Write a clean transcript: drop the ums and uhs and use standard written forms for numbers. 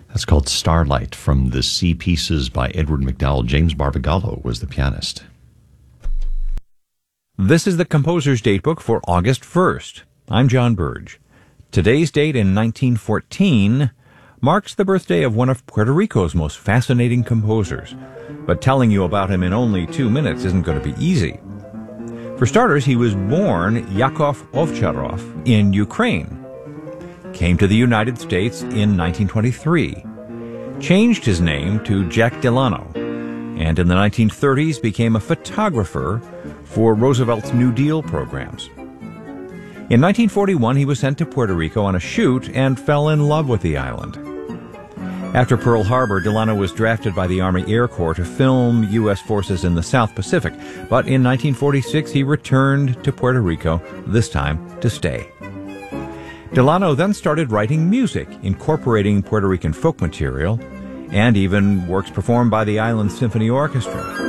That's called Starlight from the Sea Pieces by Edward McDowell. James Barbagallo was the pianist. This is the Composer's Datebook for August 1st. I'm John Burge. Today's date in 1914 marks the birthday of one of Puerto Rico's most fascinating composers. But telling you about him in only 2 minutes isn't going to be easy. For starters, he was born Yakov Ovcharov in Ukraine. Came to the United States in 1923. Changed his name to Jack Delano. And in the 1930s became a photographer for Roosevelt's New Deal programs. In 1941, he was sent to Puerto Rico on a shoot and fell in love with the island. After Pearl Harbor, Delano was drafted by the Army Air Corps to film U.S. forces in the South Pacific, but in 1946 he returned to Puerto Rico, this time to stay. Delano then started writing music, incorporating Puerto Rican folk material, and even works performed by the island's symphony orchestra.